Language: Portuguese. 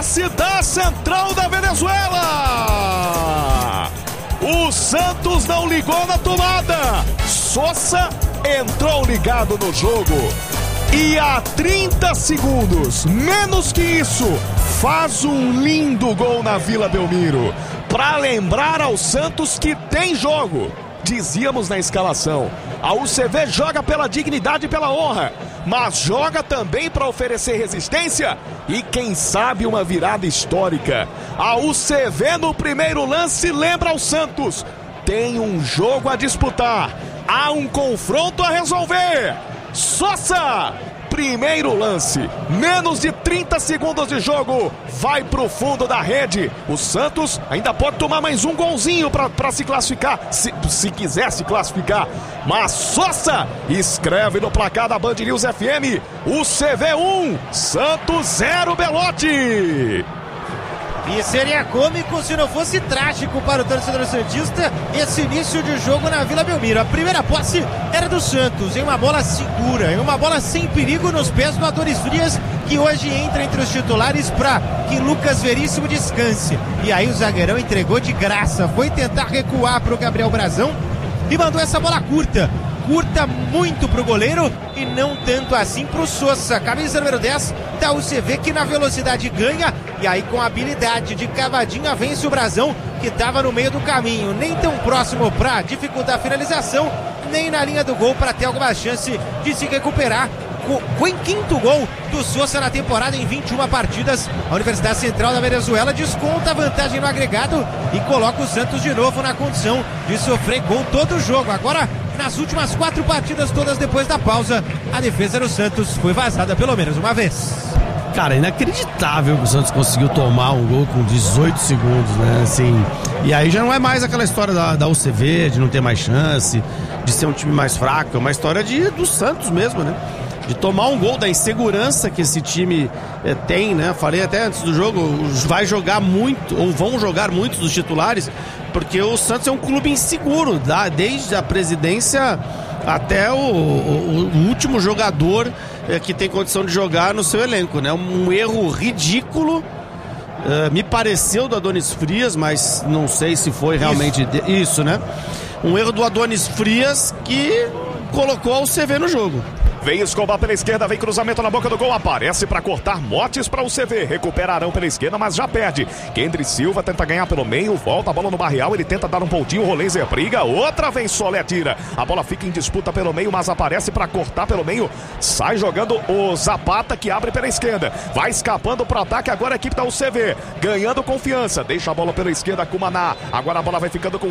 lance da Central da Venezuela. O Santos não ligou na tomada. Sosa entrou ligado no jogo. E a 30 segundos, menos que isso, faz um lindo gol na Vila Belmiro. Para lembrar ao Santos que tem jogo. Dizíamos na escalação, a UCV joga pela dignidade e pela honra, mas joga também para oferecer resistência e quem sabe uma virada histórica. A UCV no primeiro lance lembra ao Santos, tem um jogo a disputar, há um confronto a resolver. Sosa, primeiro lance, menos de 30 segundos de jogo, vai pro fundo da rede. O Santos ainda pode tomar mais um golzinho para se classificar, se quiser se classificar. Mas Sosa escreve no placar da Band News FM, UCV 1, Santos 0, Belotti. E seria cômico se não fosse trágico para o torcedor santista esse início de jogo na Vila Belmiro. A primeira posse era do Santos, em uma bola segura, em uma bola sem perigo nos pés do Adonis Frias, que hoje entra entre os titulares para que Lucas Veríssimo descanse. E aí o zagueirão entregou de graça, foi tentar recuar para o Gabriel Brazão e mandou essa bola curta muito pro goleiro e não tanto assim pro Sosa, camisa número 10 da UCV, que na velocidade ganha e aí com a habilidade de cavadinha vence o Brazão, que estava no meio do caminho, nem tão próximo para dificultar a finalização, nem na linha do gol para ter alguma chance de se recuperar. Com em quinto gol do Sosa na temporada em 21 partidas, a Universidade Central da Venezuela desconta a vantagem no agregado e coloca o Santos de novo na condição de sofrer gol todo o jogo. Agora, nas últimas 4 partidas, todas depois da pausa, a defesa do Santos foi vazada pelo menos uma vez. Cara, inacreditável que o Santos conseguiu tomar um gol com 18 segundos, né? Assim, e aí já não é mais aquela história da UCV, de não ter mais chance, de ser um time mais fraco, é uma história do Santos mesmo, né? De tomar um gol, da insegurança que esse time tem, né? Falei até antes do jogo, vai jogar muito, ou vão jogar muitos dos titulares, porque o Santos é um clube inseguro, desde a presidência até o último jogador que tem condição de jogar no seu elenco, né? Um erro ridículo, me pareceu do Adonis Frias, mas não sei se foi realmente isso, né? Um erro do Adonis Frias que colocou a UCV no jogo. Vem Escobar pela esquerda, vem cruzamento na boca do gol, aparece para cortar, Motes para o CV, recuperarão pela esquerda, mas já perde. Kendry Silva tenta ganhar pelo meio, volta a bola no Barreal, ele tenta dar um pontinho, o Rolenzer briga, outra vez Solé tira. A bola fica em disputa pelo meio, mas aparece para cortar pelo meio, sai jogando o Zapata, que abre pela esquerda, vai escapando para o ataque, agora a equipe da UCV, ganhando confiança, deixa a bola pela esquerda com o Maná, agora a bola vai ficando com